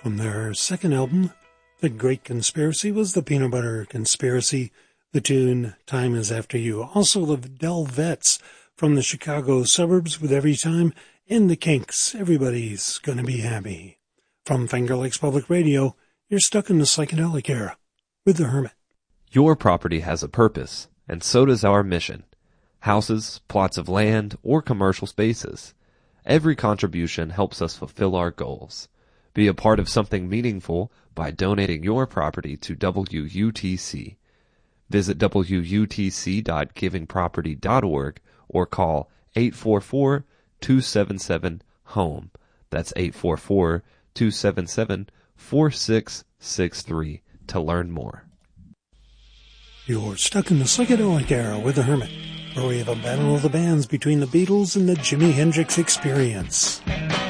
From their second album, The Great Conspiracy, was the Peanut Butter Conspiracy, the tune Time Is After You. Also the Velvets from the Chicago suburbs with Every Time, and the Kinks, Everybody's Gonna Be Happy. From Finger Lakes Public Radio, you're stuck in the psychedelic era with The Hermit. Your property has a purpose, and so does our mission. Houses, plots of land, or commercial spaces. Every contribution helps us fulfill our goals. Be a part of something meaningful by donating your property to WUTC. Visit wutc.givingproperty.org or call 844-277-HOME. That's 844-277-4663 to learn more. You're stuck in the psychedelic era with The Hermit, where we have a battle of the bands between the Beatles and the Jimi Hendrix Experience.